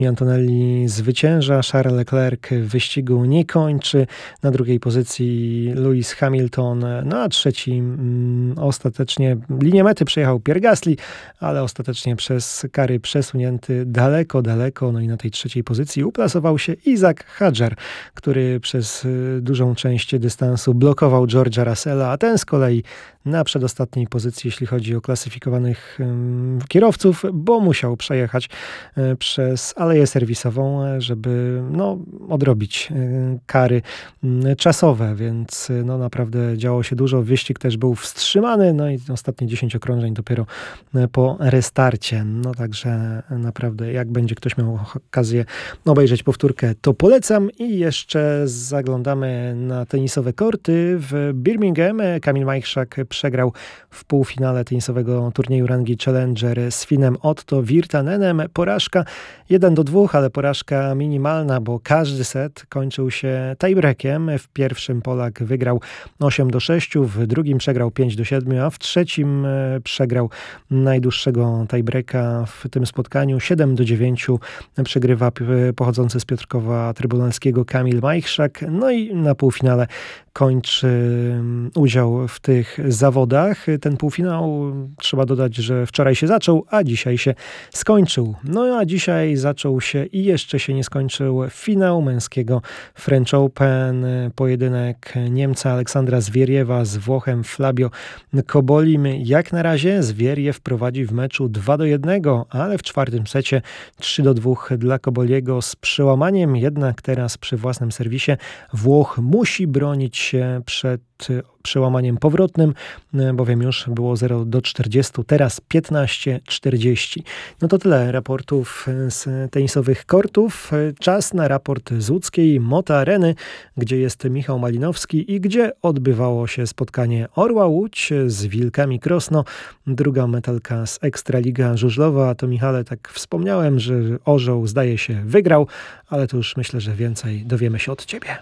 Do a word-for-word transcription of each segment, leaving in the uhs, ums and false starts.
Antonelli zwycięża, Charles Leclerc wyścigu nie kończy, na drugiej pozycji Lewis Hamilton, no a trzeci mm, ostatecznie linię mety przejechał Pierre Gasly, ale ostatecznie przez kary przesunięty daleko, daleko, no i na tej trzeciej pozycji uplasował się Isaac Hadjar, który przez dużą część dystansu blokował George'a Russella, a ten z kolei na przedostatniej pozycji, jeśli chodzi o klasyfikowanych um, kierowców, bo musiał przejechać um, przez aleję serwisową, żeby no, odrobić um, kary um, czasowe, więc no, naprawdę działo się dużo. Wyścig też był wstrzymany, no i ostatnie dziesięć okrążeń dopiero um, po restarcie. No także naprawdę, jak będzie ktoś miał okazję obejrzeć powtórkę, to polecam. I jeszcze zaglądamy na tenisowe korty w Birmingham. Kamil Majchrzak przegrał w półfinale tenisowego turnieju rangi Challenger z Finem Otto Virtanenem. Porażka jeden do dwóch, ale porażka minimalna, bo każdy set kończył się tiebreakiem. W pierwszym Polak wygrał osiem do sześciu, w drugim przegrał pięć do siedmiu, a w trzecim przegrał najdłuższego tiebreaka w tym spotkaniu. siedem do dziewięciu przegrywa pochodzący z Piotrkowa Trybunalskiego Kamil Majchrzak. No i na półfinale kończy udział w tych zawodach. Ten półfinał, trzeba dodać, że wczoraj się zaczął, a dzisiaj się skończył. No a dzisiaj zaczął się i jeszcze się nie skończył finał męskiego French Open. Pojedynek Niemca Aleksandra Zwieriewa z Włochem Flavio Cobolim. Jak na razie Zwieriew prowadzi w meczu dwa do jednego, ale w czwartym secie trzy do dwóch dla Coboliego z przełamaniem. Jednak teraz przy własnym serwisie Włoch musi bronić się przed przełamaniem powrotnym, bowiem już było zero do czterdziestu, teraz piętnaście czterdzieści. No to tyle raportów z tenisowych kortów. Czas na raport z łódzkiej Moto Areny, gdzie jest Michał Malinowski i gdzie odbywało się spotkanie Orła Łódź z Wilkami Krosno. Druga metalka z Ekstraliga Żużlowa. To Michale, tak wspomniałem, że Orzeł zdaje się wygrał, ale to już myślę, że więcej dowiemy się od ciebie.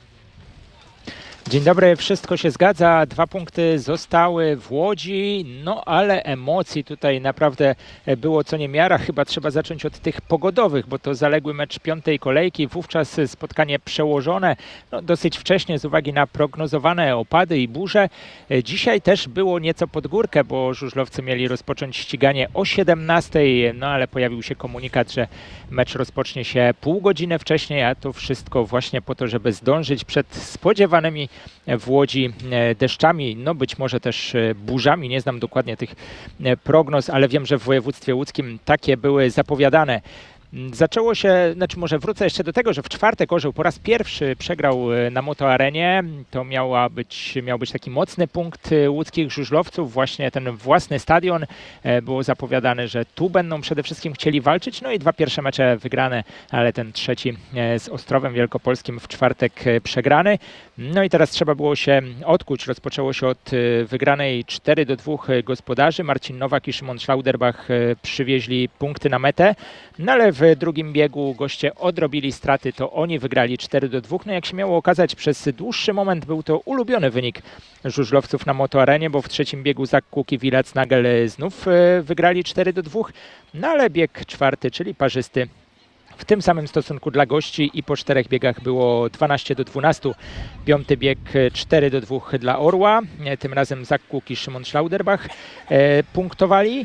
Dzień dobry, wszystko się zgadza, dwa punkty zostały w Łodzi, no ale emocji tutaj naprawdę było co niemiara. Chyba trzeba zacząć od tych pogodowych, bo to zaległy mecz piątej kolejki, wówczas spotkanie przełożone no, dosyć wcześnie z uwagi na prognozowane opady i burze. Dzisiaj też było nieco pod górkę, bo żużlowcy mieli rozpocząć ściganie o siedemnastej, no ale pojawił się komunikat, że mecz rozpocznie się pół godziny wcześniej, a to wszystko właśnie po to, żeby zdążyć przed spodziewanymi w Łodzi deszczami, no być może też burzami, nie znam dokładnie tych prognoz, ale wiem, że w województwie łódzkim takie były zapowiadane. Zaczęło się, znaczy może wrócę jeszcze do tego, że w czwartek Orzeł po raz pierwszy przegrał na Moto Arenie. To miała być, miał być taki mocny punkt łódzkich żużlowców, właśnie ten własny stadion. Było zapowiadane, że tu będą przede wszystkim chcieli walczyć. No i dwa pierwsze mecze wygrane, ale ten trzeci z Ostrowem Wielkopolskim w czwartek przegrany. No i teraz trzeba było się odkuć. Rozpoczęło się od wygranej cztery do dwóch gospodarzy. Marcin Nowak i Szymon Schlauderbach przywieźli punkty na metę. No ale w drugim biegu goście odrobili straty, to oni wygrali cztery do dwóch. No jak się miało okazać, przez dłuższy moment był to ulubiony wynik żużlowców na Moto Arenie, bo w trzecim biegu Zakkuki i Wilac-Nagel znów wygrali cztery do dwóch. No ale bieg czwarty, czyli parzysty, w tym samym stosunku dla gości i po czterech biegach było dwanaście do dwunastu. Piąty bieg cztery do dwóch dla Orła. Tym razem Zakkuk i Szymon Schlauderbach e, punktowali.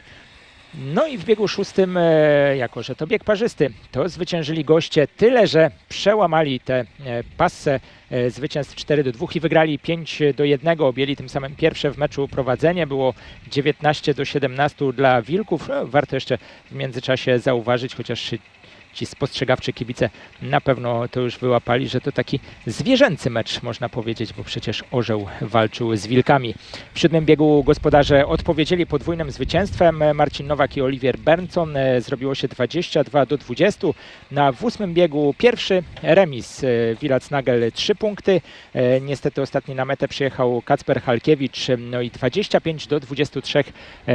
No i w biegu szóstym, e, jako że to bieg parzysty, to zwyciężyli goście, tyle że przełamali tę e, passę e, zwycięstw cztery do dwóch i wygrali pięć do jednego. Objęli tym samym pierwsze w meczu prowadzenie. Było dziewiętnaście do siedemnastu dla Wilków. No, warto jeszcze w międzyczasie zauważyć, chociaż ci spostrzegawczy kibice na pewno to już wyłapali, że to taki zwierzęcy mecz, można powiedzieć, bo przecież Orzeł walczył z Wilkami. W siódmym biegu gospodarze odpowiedzieli podwójnym zwycięstwem. Marcin Nowak i Oliwier Bernson. Zrobiło się dwadzieścia dwa do dwudziestu. Na w ósmym biegu pierwszy remis. Wilac-Nagel trzy punkty. Niestety ostatni na metę przyjechał Kacper Halkiewicz. No i dwadzieścia pięć do dwudziestu trzech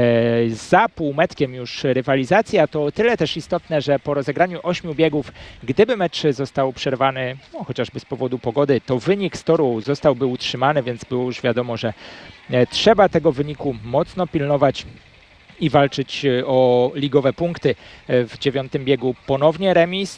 za półmetkiem już rywalizacja. To tyle też istotne, że po rozegraniu ośmiu biegów, gdyby mecz został przerwany, no, chociażby z powodu pogody, to wynik z toru zostałby utrzymany, więc było już wiadomo, że trzeba tego wyniku mocno pilnować. i walczyć o ligowe punkty. W dziewiątym biegu ponownie remis.